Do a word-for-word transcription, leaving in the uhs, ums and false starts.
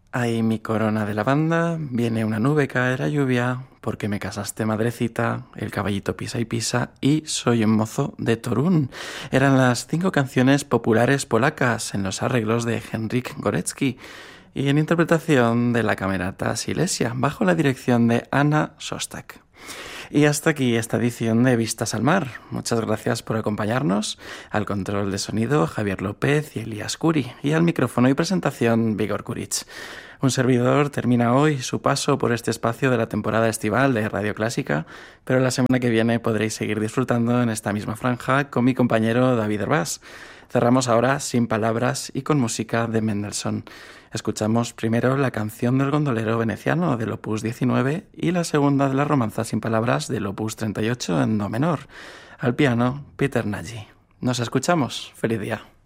Ay, mi corona de lavanda, viene una nube, caerá lluvia, porque me casaste madrecita, el caballito pisa y pisa, y soy un mozo de Torún. Eran las cinco canciones populares polacas en los arreglos de Henryk Górecki y en interpretación de la Camerata Silesia, bajo la dirección de Anna Szostak. Y hasta aquí esta edición de Vistas al Mar. Muchas gracias por acompañarnos. Al control de sonido, Javier López y Elías Curi. Y al micrófono y presentación, Vigor Kuric. Un servidor termina hoy su paso por este espacio de la temporada estival de Radio Clásica, pero la semana que viene podréis seguir disfrutando en esta misma franja con mi compañero David Herbás. Cerramos ahora sin palabras y con música de Mendelssohn. Escuchamos primero la canción del gondolero veneciano del opus diecinueve y la segunda de la romanza sin palabras del opus treinta y ocho en do menor. Al piano, Peter Nagy. Nos escuchamos. Feliz día.